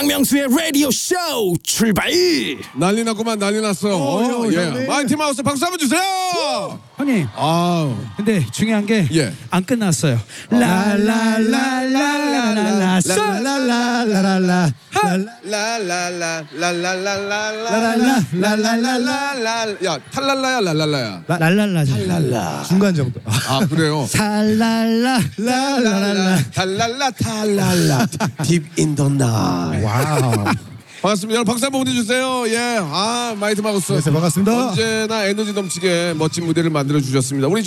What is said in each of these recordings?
박명수의 라디오 쇼 출발! 난리 났구만, 난리 났어. 예. 마이티 마우스 박수 한번 주세요. 형님. 아우. 근데 중요한 게 안 예. 끝났어요. 라라라라라라라 라라라라라라라 라라라라라라라라라라라라. 야, 탈랄라야, 랄랄라야. 랄랄라 중간 정도. 아, 그래요? 살랄라 랄랄라 탈랄라, 탈랄라. Deep in the night. 와우. 반갑습니다. 여러분 박수 한번 보내주세요. 예. 아, 마이티 마우스. 네, 반갑습니다. 언제나 에너지 넘치게 멋진 무대를 만들어 주셨습니다. 우리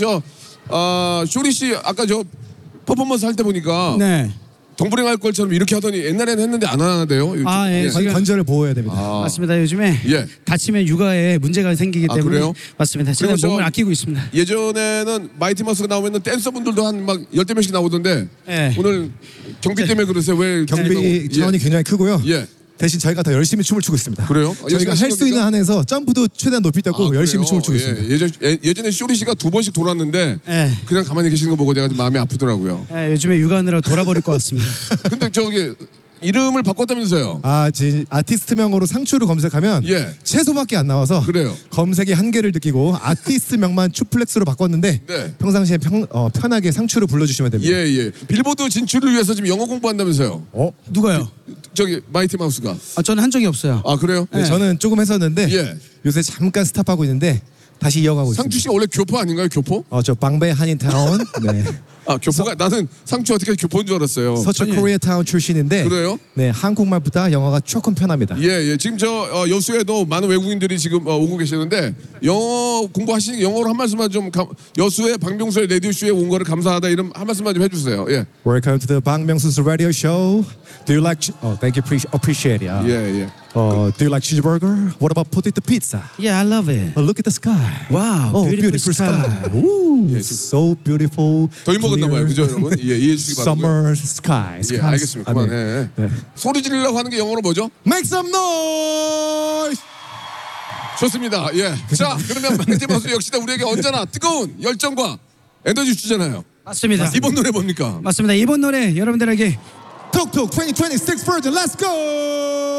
쇼리 씨 아까 저 퍼포먼스 할 때 보니까 네. 동브링 할 걸처럼 이렇게 하더니 옛날에는 했는데 안 하는데요. 아, 예. 지금 관절을 보호해야 됩니다. 맞습니다. 요즘에 예. 다치면 육아에 문제가 생기기 때문에 그래요? 맞습니다. 제가 그리고 몸을 아끼고 있습니다. 예전에는 마이티 마우스가 나오면은 댄서분들도 한 막 10대 명씩 나오던데 예. 오늘 경비 때문에 그러세요? 왜 경비 차원이 굉장히 크고요. 예. 대신 저희가 더 열심히 춤을 추고 있습니다. 그래요? 저희가 할 수 있는 한에서 점프도 최대한 높이 떼고 열심히 춤을 추고 있습니다. 예전에 쇼리 씨가 2번씩 돌았는데 예. 그냥 가만히 계시는 거 보고 내가 좀 마음이 아프더라고요. 예, 요즘에 육아하느라 돌아버릴 것 같습니다. 근데 저기 이름을 바꿨다면서요? 아티스트명으로 상추를 검색하면 예. 채소밖에 안 나와서 그래요. 검색의 한계를 느끼고 아티스트명만 추플렉스로 바꿨는데 네. 평상시에 편하게 상추를 불러주시면 됩니다. 예. 빌보드 진출을 위해서 지금 영어 공부한다면서요? 누가요? 저기 마이티 마우스가. 저는 한 적이 없어요. 아, 그래요? 네, 저는 조금 했었는데 예. 요새 잠깐 스탑하고 있는데 다시 이어가고 상추 있습니다. 씨가 원래 교포 아닌가요? 교포? 저 방배 한인타운 네. 아, 교포가 나는 상추 어떻게 교포인 줄 알았어요. 서초 코리아타운 출신인데 그래요? 네, 한국말보다 영어가 조금 편합니다. 예. 지금 여수에도 많은 외국인들이 지금 오고 계시는데 영어 공부하시는 영어로 한 말씀만 좀 여수의 박명수의 라디오 쇼에 온 거를 감사하다 이런 한 말씀만 좀 해주세요. 예. Welcome to the 박명수's radio show. Do you like? Thank you, appreciate it. 예. Do you like cheeseburger? What about potato pizza? Yeah, I love it. Look at the sky. Wow, beautiful sky. Ooh, so beautiful. 더 먹었나 봐요, 그죠, 여러분? 예, 이해해 주시기 바라고요. Summer sky. 예, 알겠습니다. 그만해. 네. 소리 지르려고 하는 게 영어로 뭐죠? Make some noise. 좋습니다. 예. 자, 그러면 마이티 마우스 역시나 우리에게 언제나 뜨거운 열정과 에너지 주잖아요. 맞습니다. 이번 노래 뭡니까? 맞습니다. 이번 노래 여러분들에게 톡톡 2026 version. Let's go.